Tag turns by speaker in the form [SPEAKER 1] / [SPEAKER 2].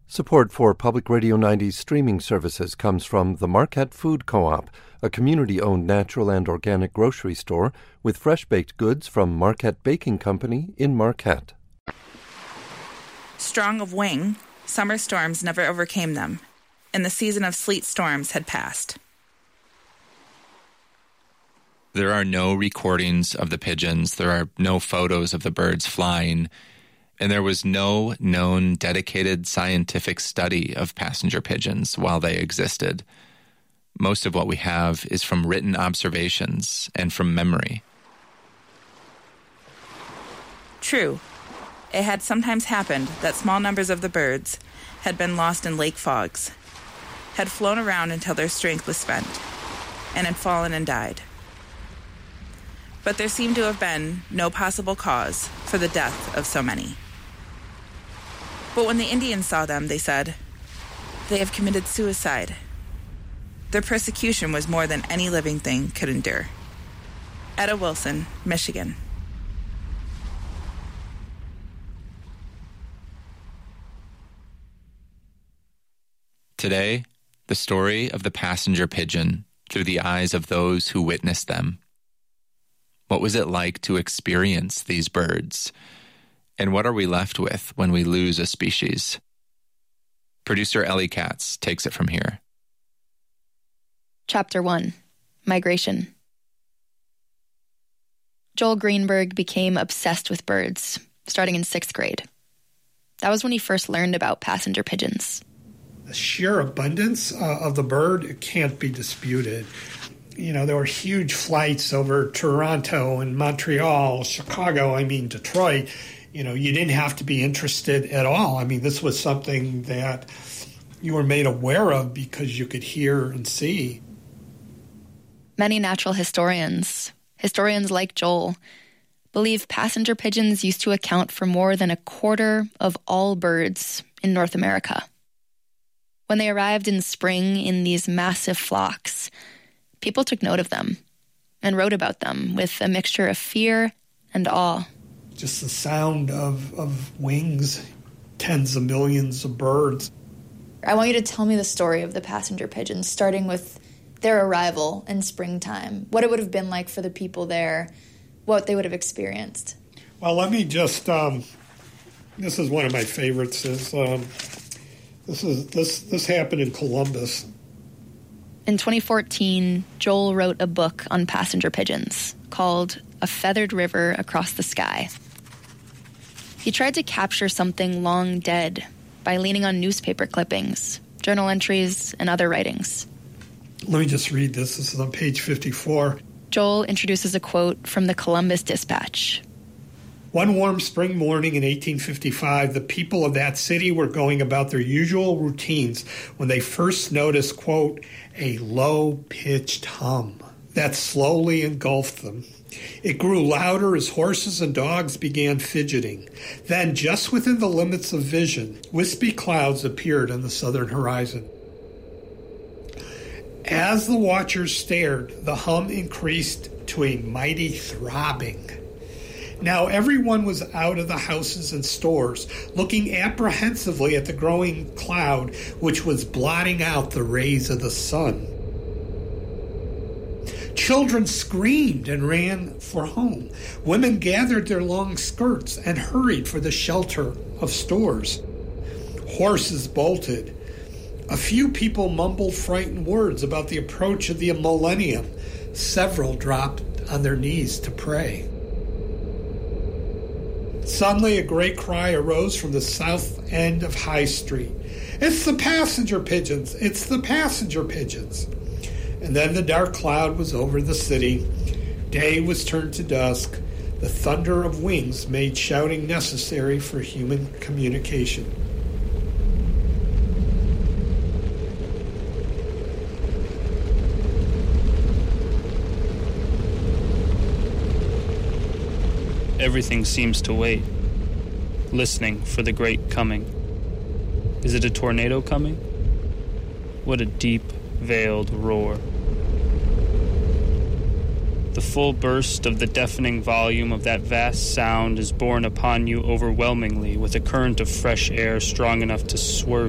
[SPEAKER 1] Support for Public Radio 90's streaming services comes from the Marquette Food Co-op, a community-owned natural and organic grocery store with fresh-baked goods from Marquette Baking Company in Marquette.
[SPEAKER 2] Strong of wing, summer storms never overcame them, and the season of sleet storms had passed.
[SPEAKER 3] There are no recordings of the pigeons. There are no photos of the birds flying. And there was no known dedicated scientific study of passenger pigeons while they existed. Most of what we have is from written observations and from memory.
[SPEAKER 2] True. It had sometimes happened that small numbers of the birds had been lost in lake fogs, had flown around until their strength was spent, and had fallen and died. But there seemed to have been no possible cause for the death of so many. But when the Indians saw them, they said, "They have committed suicide." Their persecution was more than any living thing could endure. Etta Wilson, Michigan.
[SPEAKER 3] Today, the story of the passenger pigeon through the eyes of those who witnessed them. What was it like to experience these birds? And what are we left with when we lose a species? Producer Ellie Katz takes it from here.
[SPEAKER 4] Chapter 1. Migration. Joel Greenberg became obsessed with birds, starting in 6th grade. That was when he first learned about passenger pigeons.
[SPEAKER 5] The sheer abundance of the bird can't be disputed. You know, there were huge flights over Toronto and Montreal, Chicago, Detroit. You know, you didn't have to be interested at all. This was something that you were made aware of because you could hear and see.
[SPEAKER 4] Many natural historians like Joel, believe passenger pigeons used to account for more than a quarter of all birds in North America. When they arrived in spring in these massive flocks, people took note of them and wrote about them with a mixture of fear and awe.
[SPEAKER 5] Just the sound of wings, tens of millions of birds.
[SPEAKER 6] I want you to tell me the story of the passenger pigeons, starting with their arrival in springtime, what it would have been like for the people there, what they would have experienced.
[SPEAKER 5] Well, let me just, this is one of my favorites, this happened in Columbus.
[SPEAKER 4] In 2014, Joel wrote a book on passenger pigeons called A Feathered River Across the Sky. He tried to capture something long dead by leaning on newspaper clippings, journal entries, and other writings.
[SPEAKER 5] Let me just read this. This is on page 54.
[SPEAKER 4] Joel introduces a quote from the Columbus Dispatch.
[SPEAKER 5] One warm spring morning in 1855, the people of that city were going about their usual routines when they first noticed, quote, a low-pitched hum that slowly engulfed them. It grew louder as horses and dogs began fidgeting. Then, just within the limits of vision, wispy clouds appeared on the southern horizon. As the watchers stared, the hum increased to a mighty throbbing. Now everyone was out of the houses and stores, looking apprehensively at the growing cloud, which was blotting out the rays of the sun. Children screamed and ran for home. Women gathered their long skirts and hurried for the shelter of stores. Horses bolted. A few people mumbled frightened words about the approach of the millennium. Several dropped on their knees to pray. Suddenly, a great cry arose from the south end of High Street. It's the passenger pigeons! It's the passenger pigeons! And then the dark cloud was over the city. Day was turned to dusk. The thunder of wings made shouting necessary for human communication.
[SPEAKER 7] Everything seems to wait, listening for the great coming. Is it a tornado coming? What a deep, veiled roar. The full burst of the deafening volume of that vast sound is borne upon you overwhelmingly with a current of fresh air strong enough to swerve